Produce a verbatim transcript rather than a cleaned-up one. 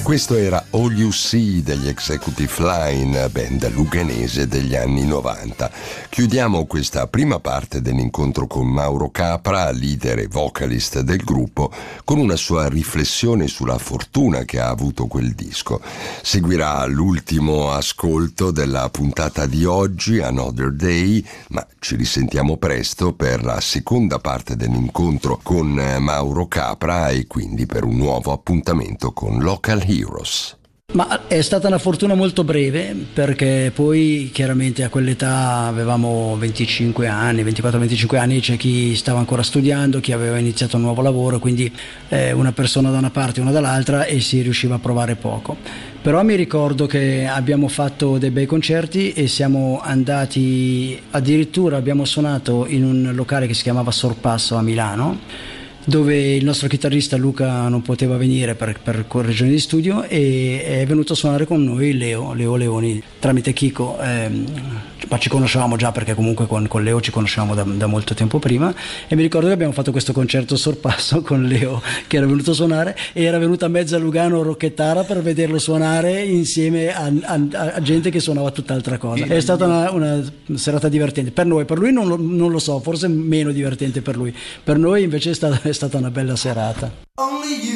Questo era All You See degli Executive Line, band luganese degli anni novanta. Chiudiamo questa prima parte dell'incontro con Mauro Capra, leader e vocalist del gruppo, con una sua riflessione sulla fortuna che ha avuto quel disco. Seguirà l'ultimo ascolto della puntata di oggi, Another Day, ma ci risentiamo presto per la seconda parte dell'incontro con Mauro Capra e quindi per un nuovo appuntamento con Local Heroes. Ma è stata una fortuna molto breve, perché poi chiaramente a quell'età avevamo venticinque anni, ventiquattro venticinque anni, c'è chi stava ancora studiando, chi aveva iniziato un nuovo lavoro, quindi eh, una persona da una parte e una dall'altra, e si riusciva a provare poco. Però mi ricordo che abbiamo fatto dei bei concerti e siamo andati, addirittura abbiamo suonato in un locale che si chiamava Sorpasso a Milano, dove il nostro chitarrista Luca non poteva venire per, per ragioni di studio, e è venuto a suonare con noi Leo, Leo Leoni, tramite Chico, ehm, ma ci conoscevamo già perché comunque con, con Leo ci conoscevamo da, da molto tempo prima, e mi ricordo che abbiamo fatto questo concerto Sorpasso con Leo che era venuto a suonare, e era venuta a mezza Lugano Rocchettara per vederlo suonare insieme a, a, a gente che suonava tutt'altra cosa. È stata una, una serata divertente per noi, per lui non lo, non lo so, forse meno divertente per lui, per noi invece è stata, è stata una bella serata. Only you